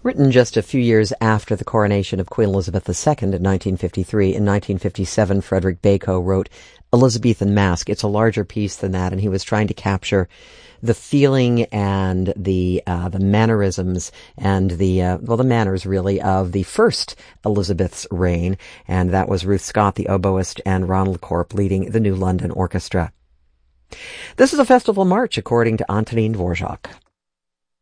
Written just a few years after the coronation of Queen Elizabeth II in 1953, in 1957, Frederick Bacon wrote Elizabethan Masque. It's a larger piece than that, and he was trying to capture the feeling and the mannerisms and the manners, really, of the first Elizabeth's reign, and that was Ruth Scott, the oboist, and Ronald Corp leading the New London Orchestra. This is a festival march, according to Antonin Dvorak.